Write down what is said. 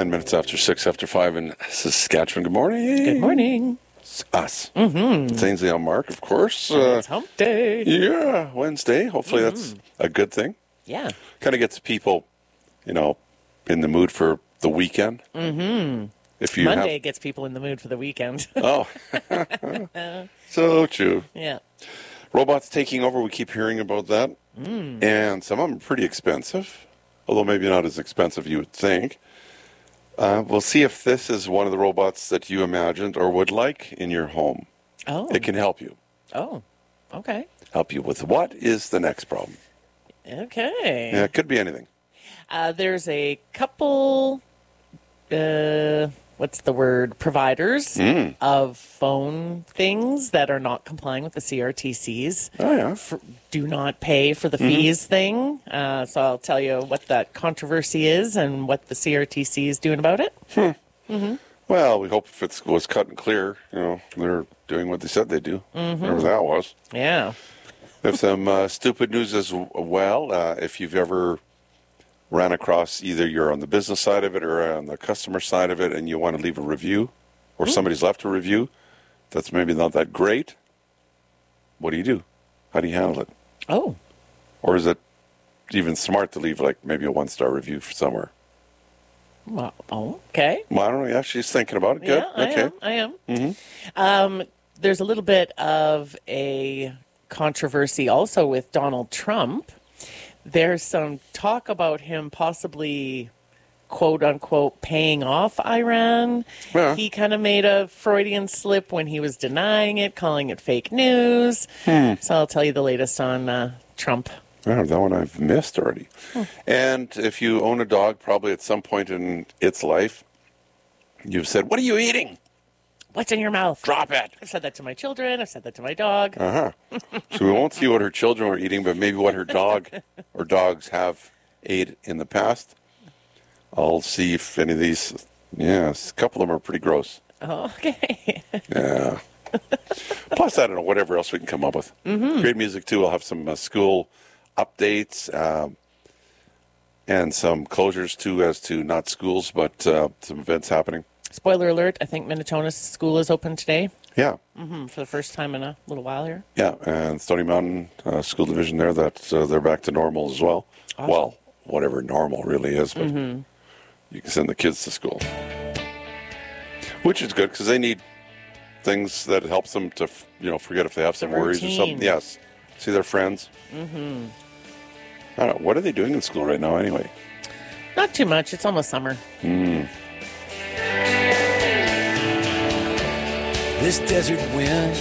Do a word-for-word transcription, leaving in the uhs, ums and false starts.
Nine minutes after six after five in Saskatchewan. Good morning. Good morning. It's us. Mm-hmm. It's Ainsley on Mark, of course. Uh, it's hump day. Yeah, Wednesday. Hopefully mm-hmm. that's a good thing. Yeah. Kind of gets people, you know, in the mood for the weekend. Mm-hmm. If you Monday have... gets people in the mood for the weekend. Oh. So true. Yeah. Robots taking over. We keep hearing about that. Mm. And some of them are pretty expensive, although maybe not as expensive you would think. Uh, we'll see if this is one of the robots that you imagined or would like in your home. Oh. It can help you. Oh, okay. Help you with what is the next problem? Okay. Yeah, it could be anything. Uh, there's a couple, uh, what's the word, providers Mm. of phone things that are not complying with the C R T C's. Oh, yeah. For, do not pay for the Mm-hmm. fees thing. Uh, so I'll tell you what that controversy is and what the C R T C is doing about it. Hmm. Mm-hmm. Well, we hope if it was cut and clear, you know, they're doing what they said they'd do, Mm-hmm. whatever that was. Yeah. If some uh, stupid news as well, uh, if you've ever ran across either you're on the business side of it or on the customer side of it and you want to leave a review or Ooh. somebody's left a review that's maybe not that great, what do you do? How do you handle it? Oh. Or is it even smart to leave like maybe a one-star review for somewhere? Well, oh, okay. Well, I don't know. Yeah, she's thinking about it. Good. Yeah, I okay. am. I am. Mm-hmm. Um, there's a little bit of a controversy also with Donald Trump. There's some talk about him possibly, quote unquote, paying off Iran. Yeah. He kind of made a Freudian slip when he was denying it, calling it fake news. Hmm. So I'll tell you the latest on uh, Trump. Oh, that one I've missed already. Hmm. And if you own a dog, probably at some point in its life, you've said, "What are you eating? What's in your mouth? Drop it." I've said that to my children. I've said that to my dog. Uh-huh. So we won't see what her children were eating, but maybe what her dog or dogs have ate in the past. I'll see if any of these, yes, a couple of them are pretty gross. Oh, okay. Yeah. Plus, I don't know, whatever else we can come up with. Mm-hmm. Great music, too. I'll have some uh, school updates um, and some closures, too, as to not schools, but uh, some events happening. Spoiler alert, I think Minnetonka's school is open today. Yeah. Mm-hmm, for the first time in a little while here. Yeah, and Stony Mountain uh, School Division there, that uh, they're back to normal as well. Awesome. Well, whatever normal really is, but Mm-hmm. you can send the kids to school. Which is good, because they need things that helps them to, you know, forget if they have some The worries or routine. something. Yes. See their friends. Mm-hmm. I don't know. What are they doing in school right now anyway? Not too much. It's almost summer. Mm. This desert wind